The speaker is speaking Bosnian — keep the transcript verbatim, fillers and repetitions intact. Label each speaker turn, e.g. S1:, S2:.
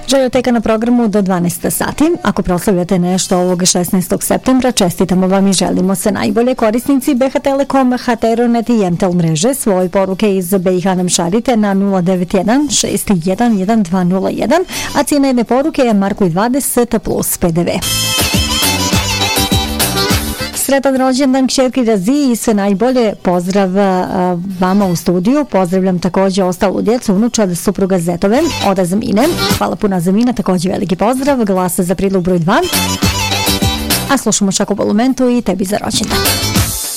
S1: Željoteka na programu do dvanaest sati. Ako proslavljate nešto ovog šesnaestog septembra, čestitamo vam i želimo se najbolje. Korisnici B H Telekom, H T Aeronet i M T E L mreže svoje poruke iz B i H nam šaljite na nula devet jedan šest jedan jedan dva nula jedan, a cijena jedne poruke je marku dvadeset plus P D V. Sretan rođendan kćerki Razi i sve najbolje. Pozdrav uh, vama u studiju. Pozdravljam također ostalu djecu, unučad supruga Zetove, Oda Zamine. Hvala puno Zamina, također veliki pozdrav. Glasa za prilog broj dva. A slušamo Šako Bolumentu i tebi za rođendan.